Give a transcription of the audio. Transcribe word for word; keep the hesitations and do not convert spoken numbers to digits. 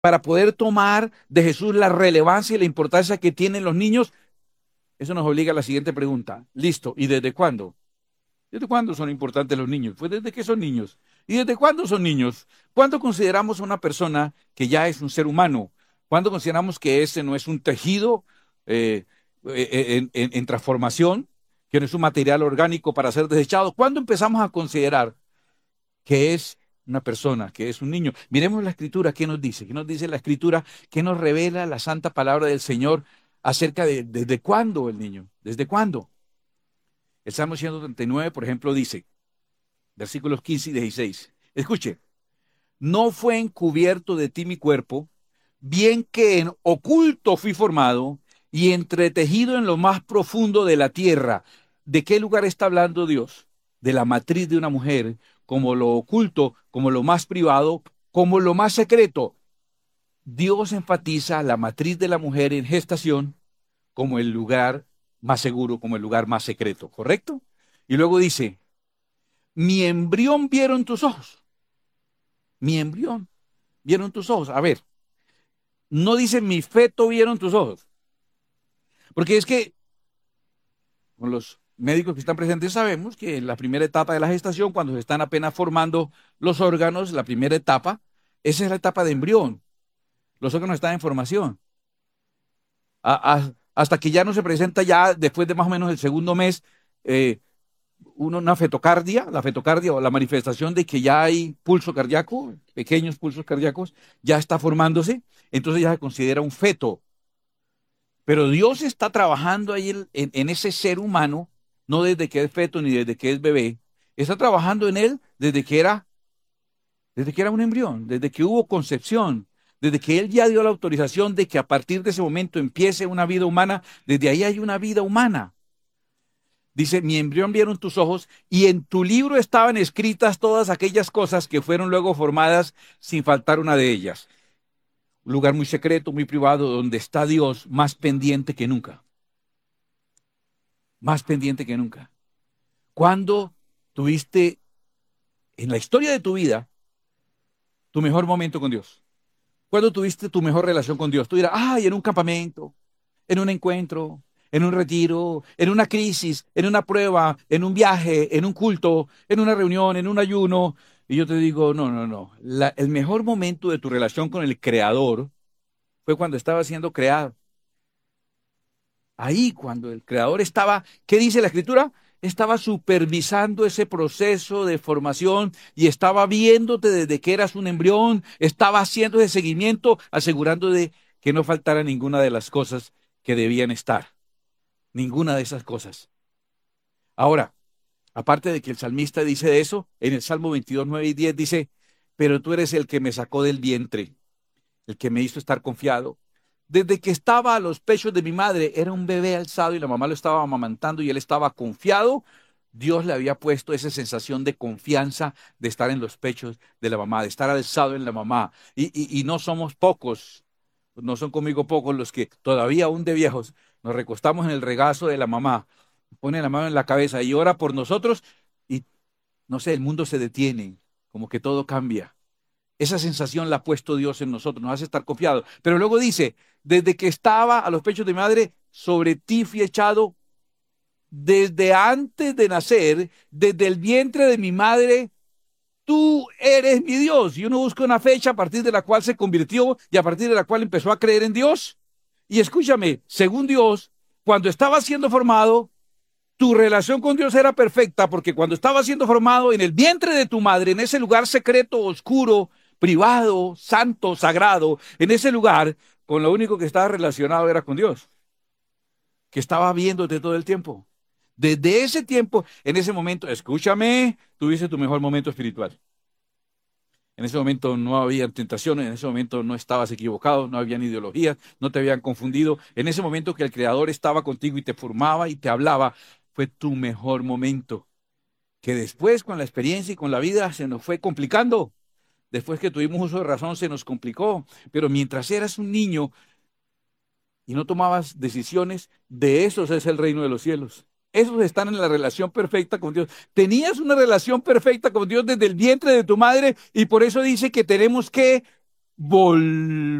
para poder tomar de Jesús la relevancia y la importancia que tienen los niños, eso nos obliga a la siguiente pregunta. Listo, ¿y desde cuándo? ¿Desde cuándo son importantes los niños? Pues desde que son niños. ¿Y desde cuándo son niños? ¿Cuándo consideramos a una persona que ya es un ser humano? ¿Cuándo consideramos que ese no es un tejido eh, eh, en, en, en transformación, que no es un material orgánico para ser desechado? ¿Cuándo empezamos a considerar que es una persona, que es un niño? Miremos la Escritura, ¿qué nos dice? ¿Qué nos dice la Escritura? ¿Qué nos revela la santa palabra del Señor acerca de desde cuándo el niño? ¿Desde cuándo? El Salmo ciento treinta y nueve, por ejemplo, dice, versículos quince y dieciséis, escuche, no fue encubierto de ti mi cuerpo, bien que en oculto fui formado y entretejido en lo más profundo de la tierra. ¿De qué lugar está hablando Dios? De la matriz de una mujer, como lo oculto, como lo más privado, como lo más secreto. Dios enfatiza la matriz de la mujer en gestación como el lugar más seguro, como el lugar más secreto, ¿correcto? Y luego dice, mi embrión vieron tus ojos, mi embrión vieron tus ojos. A ver, no dice mi feto vieron tus ojos, porque es que con los médicos que están presentes sabemos que en la primera etapa de la gestación, cuando se están apenas formando los órganos, la primera etapa, esa es la etapa de embrión. Los órganos están en formación. A, a, hasta que ya no se presenta ya después de más o menos el segundo mes eh, uno, una fetocardia, la fetocardia o la manifestación de que ya hay pulso cardíaco, pequeños pulsos cardíacos, ya está formándose, entonces ya se considera un feto. Pero Dios está trabajando ahí en, en, en ese ser humano, no desde que es feto ni desde que es bebé, está trabajando en él desde que era, desde que era un embrión, desde que hubo concepción, desde que él ya dio la autorización de que a partir de ese momento empiece una vida humana, desde ahí hay una vida humana. Dice, mi embrión vieron tus ojos y en tu libro estaban escritas todas aquellas cosas que fueron luego formadas sin faltar una de ellas. Un lugar muy secreto, muy privado, donde está Dios más pendiente que nunca. Más pendiente que nunca. ¿Cuándo tuviste en la historia de tu vida tu mejor momento con Dios? ¿Cuándo tuviste tu mejor relación con Dios? Tú dirás, ay, en un campamento, en un encuentro, en un retiro, en una crisis, en una prueba, en un viaje, en un culto, en una reunión, en un ayuno. Y yo te digo, no, no, no. La, el mejor momento de tu relación con el Creador fue cuando estaba siendo creado. Ahí, cuando el Creador estaba, ¿qué dice la Escritura? Estaba supervisando ese proceso de formación y estaba viéndote desde que eras un embrión, estaba haciendo ese seguimiento, asegurando de que no faltara ninguna de las cosas que debían estar. Ninguna de esas cosas. Ahora, aparte de que el salmista dice eso, en el Salmo veintidós, nueve y diez dice, pero tú eres el que me sacó del vientre, el que me hizo estar confiado. Desde que estaba a los pechos de mi madre, era un bebé alzado y la mamá lo estaba amamantando y él estaba confiado. Dios le había puesto esa sensación de confianza de estar en los pechos de la mamá, de estar alzado en la mamá. Y, y, y no somos pocos, no son conmigo pocos los que todavía aún de viejos nos recostamos en el regazo de la mamá, pone la mano en la cabeza y ora por nosotros y no sé, el mundo se detiene, como que todo cambia. Esa sensación la ha puesto Dios en nosotros, nos hace estar confiados. Pero luego dice, desde que estaba a los pechos de mi madre, sobre ti fui echado desde antes de nacer, desde el vientre de mi madre, tú eres mi Dios. Y uno busca una fecha a partir de la cual se convirtió y a partir de la cual empezó a creer en Dios. Y escúchame, según Dios, cuando estaba siendo formado, tu relación con Dios era perfecta porque cuando estaba siendo formado en el vientre de tu madre, en ese lugar secreto, oscuro, privado, santo, sagrado, en ese lugar, con lo único que estaba relacionado era con Dios, que estaba viéndote todo el tiempo. Desde ese tiempo, en ese momento, escúchame, tuviste tu mejor momento espiritual. En ese momento no había tentaciones, en ese momento no estabas equivocado, no habían ideologías, no te habían confundido. En ese momento que el Creador estaba contigo y te formaba y te hablaba, fue tu mejor momento. Que después, con la experiencia y con la vida, se nos fue complicando. Después que tuvimos uso de razón, se nos complicó. Pero mientras eras un niño y no tomabas decisiones, de esos es el reino de los cielos. Esos están en la relación perfecta con Dios. Tenías una relación perfecta con Dios desde el vientre de tu madre y por eso dice que tenemos que Vol